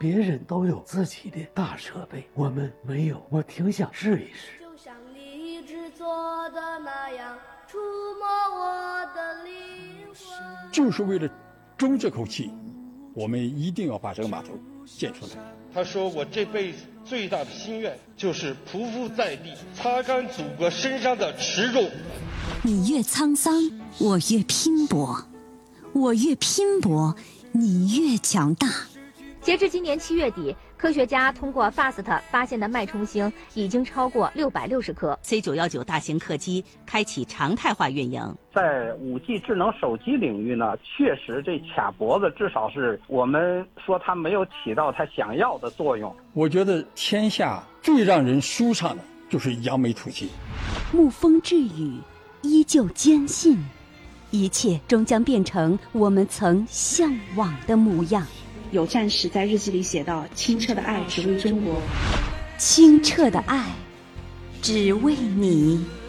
别人都有自己的大设备，我们没有，我挺想试一试。 就像你制作的那样，触摸我的灵魂。 就是为了争这口气，我们一定要把这个码头建出来。 他说，我这辈子最大的心愿就是匍匐在地，擦干祖国身上的耻辱。 你越沧桑，我越拼搏；我越拼搏，你越强大。 截至今年7月底，科学家通过 FAST 发现的脉冲星已经超过660颗。 C919大型客机开启常态化运营。 在5G 智能手机领域呢，确实这卡脖子至少是我们说它没有起到它想要的作用。 我觉得天下最让人舒畅的就是扬眉吐气。 沐风致雨，依旧坚信，一切终将变成我们曾向往的模样。 有战士在日记里写道：清澈的爱只为中国， 清澈的爱只为你。